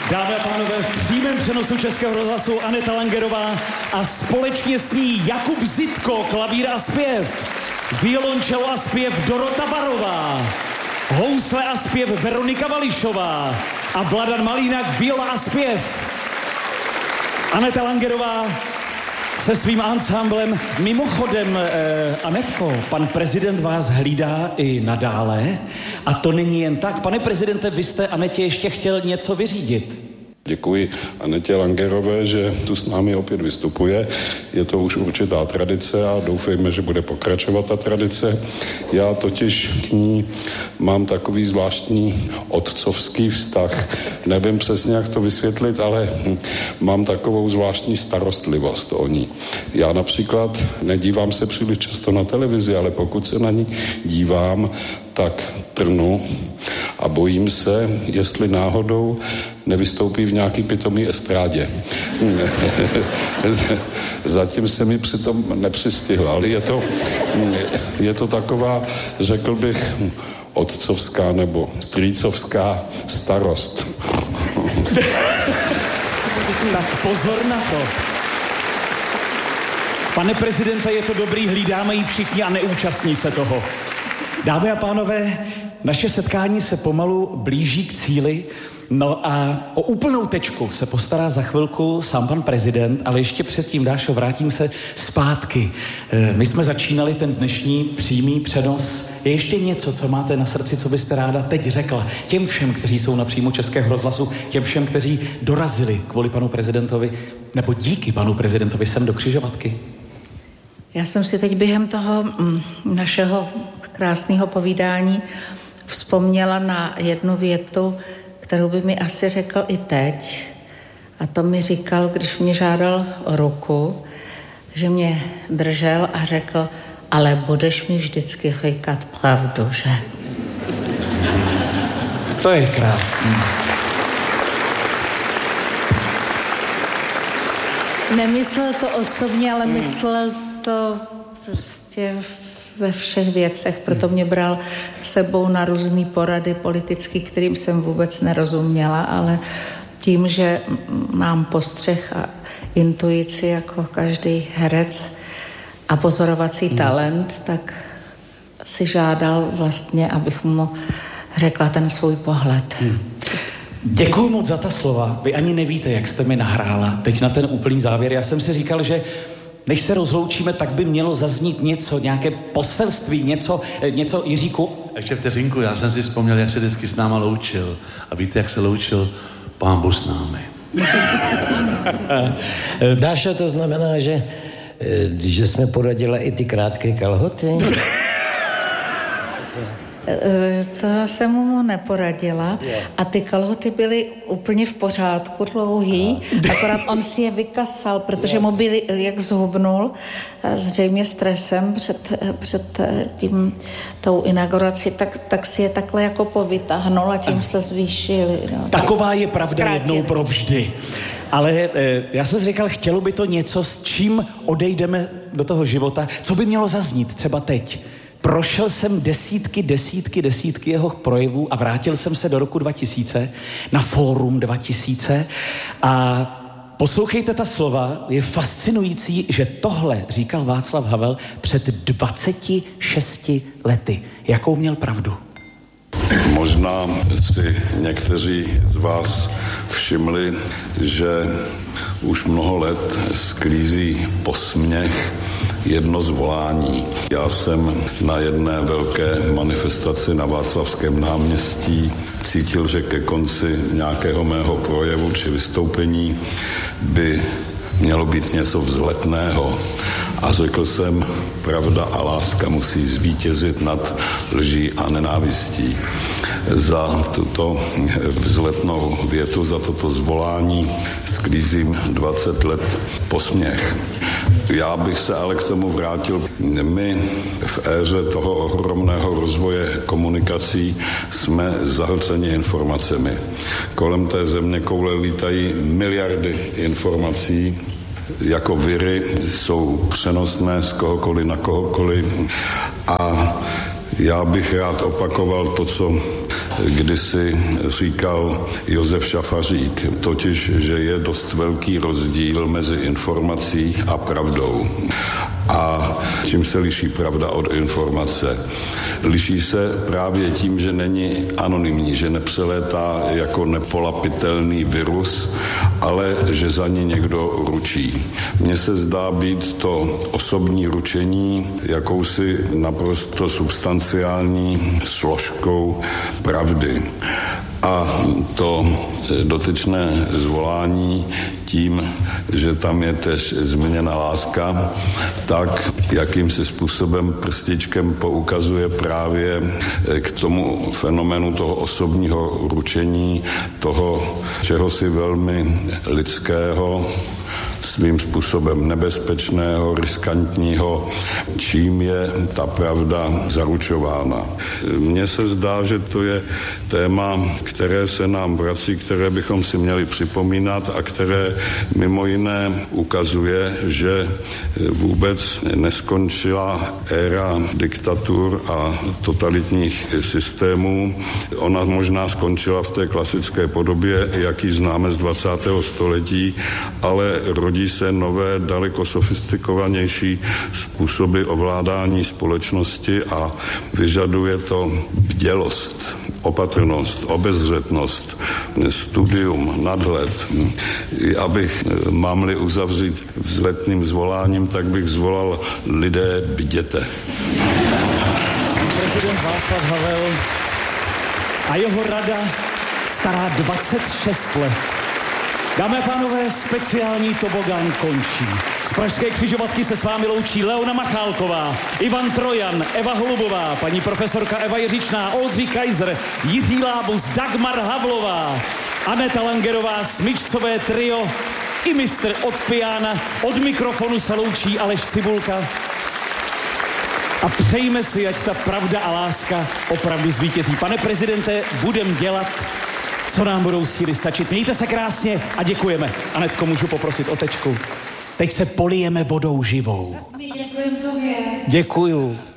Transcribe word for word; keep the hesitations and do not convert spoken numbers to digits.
Dámy a pánové, v přímém přenosu Českého rozhlasu Aneta Langerová a společně s ní Jakub Zitko, klavír a zpěv, violončelo a zpěv Dorota Barová, housle a zpěv Veronika Vališová a Vladan Malínak, viola a zpěv. Aneta Langerová se svým ansámblem. Mimochodem, eh, Anetko, pan prezident vás hlídá i nadále a to není jen tak. Pane prezidente, vy jste Anetě ještě chtěl něco vyřídit. Děkuji Anetě Langerové, že tu s námi opět vystupuje. Je to už určitá tradice a doufejme, že bude pokračovat ta tradice. Já totiž k ní mám takový zvláštní otcovský vztah. Nevím přesně, jak to vysvětlit, ale mám takovou zvláštní starostlivost o ní. Já například nedívám se příliš často na televizi, ale pokud se na ní dívám, tak trnu a bojím se, jestli náhodou nevystoupí v nějaký pitomý estrádě. Zatím se mi přitom nepřistihla, ale je to, je to taková, řekl bych, otcovská nebo strýcovská starost. Tak pozor na to. Pane prezidente, je to dobrý, hlídáme ji všichni a neúčastní se toho. Dámy a pánové, naše setkání se pomalu blíží k cíli, no a o úplnou tečku se postará za chvilku sám pan prezident, ale ještě předtím, Dášo, vrátím se zpátky. My jsme začínali ten dnešní přímý přenos. Je ještě něco, co máte na srdci, co byste ráda teď řekla těm všem, kteří jsou na příjmu Českého rozhlasu, těm všem, kteří dorazili kvůli panu prezidentovi, nebo díky panu prezidentovi sem do Křižovatky? Já jsem si teď během toho mm, našeho krásného povídání vzpomněla na jednu větu, kterou by mi asi řekl i teď. A to mi říkal, když mě žádal o ruku, že mě držel a řekl, ale budeš mi vždycky říkat pravdu, že? To je krásný. Nemyslel to osobně, ale myslel to prostě ve všech věcech, proto mě bral sebou na různý porady politický, kterým jsem vůbec nerozuměla, ale tím, že mám postřeh a intuici jako každý herec a pozorovací talent, tak si žádal vlastně, abych mu řekla ten svůj pohled. Hmm. Děkuju moc za ta slova. Vy ani nevíte, jak jste mi nahrála teď na ten úplný závěr. Já jsem si říkal, že než se rozloučíme, tak by mělo zaznít něco, nějaké poselství, něco, něco Jiříku. Ještě vteřinku, já jsem si vzpomněl, jak se vždycky s náma loučil. A víte, jak se loučil Pán Bůh s námi. Dáša, to znamená, že, že jsme poradila i ty krátké kalhoty? To jsem mu neporadila a ty kalhoty byly úplně v pořádku, dlouhý, akorát on si je vykasal, protože mu byly, jak zhubnul, zřejmě stresem před, před tím, tou inaugurací, tak, tak si je takhle jako povytáhnul a tím se zvýšili. No. Taková je pravda Zkrátili. Jednou provždy. Ale e, já jsem říkal, chtělo by to něco, s čím odejdeme do toho života, co by mělo zaznít třeba teď. Prošel jsem desítky, desítky, desítky jeho projevů a vrátil jsem se do roku dva tisíce na Fórum dva tisíce a poslouchejte ta slova, je fascinující, že tohle říkal Václav Havel před dvaceti šesti lety. Jakou měl pravdu? Možná si někteří z vás všimli, že už mnoho let sklízí posměch jedno zvolání. Já jsem na jedné velké manifestaci na Václavském náměstí cítil, že ke konci nějakého mého projevu či vystoupení by mělo být něco vzletného. A řekl jsem, pravda a láska musí zvítězit nad lží a nenávistí. Za tuto vzletnou větu, za toto zvolání sklízím dvacet let posměch. Já bych se ale k tomu vrátil. My v éře toho ohromného rozvoje komunikací jsme zahlceni informacemi. Kolem té země koule lítají miliardy informací, jako viry jsou přenosné z kohokoliv na kohokoliv a já bych rád opakoval to, co kdysi říkal Josef Šafařík, totiž, že je dost velký rozdíl mezi informací a pravdou. A čím se liší pravda od informace? Liší se právě tím, že není anonymní, že nepřelétá jako nepolapitelný virus, ale že za ní někdo ručí. Mně se zdá být to osobní ručení jakousi naprosto substanciální složkou pravdy. A to dotyčné zvolání tím, že tam je tež změněna láska, tak jakýmsi způsobem prstičkem poukazuje právě k tomu fenoménu toho osobního ručení, toho čehosi velmi lidského, svým způsobem nebezpečného, riskantního, čím je ta pravda zaručována. Mně se zdá, že to je téma, které se nám vrací, které bychom si měli připomínat a které mimo jiné ukazuje, že vůbec neskončila éra diktatur a totalitních systémů. Ona možná skončila v té klasické podobě, jaký známe z dvacátého století, ale rodí se nové, daleko sofistikovanější způsoby ovládání společnosti a vyžaduje to bdělost, opatrnost, obezřetnost, studium, nadhled. Abych, mám-li uzavřít vzletným zvoláním, tak bych zvolal: lidé, bděte. Prezident Václav Havel a jeho rada stará dvacet šest let. Dámy a pánové, speciální tobogán končí. Z pražské křižovatky se s vámi loučí Leona Machálková, Ivan Trojan, Eva Holubová, paní profesorka Eva Jiřičná, Oldřich Kaiser, Jiří Lábus, Dagmar Havlová, Aneta Langerová, smyčcové trio i mistr od piana. Od mikrofonu se loučí Aleš Cibulka. A přejme si, ať ta pravda a láska opravdu zvítězí. Pane prezidente, budem dělat, co nám budou síly stačit. Mějte se krásně a děkujeme. Anetko, můžu poprosit o tečku. Teď se polijeme vodou živou. My děkujeme tobě. Děkuju.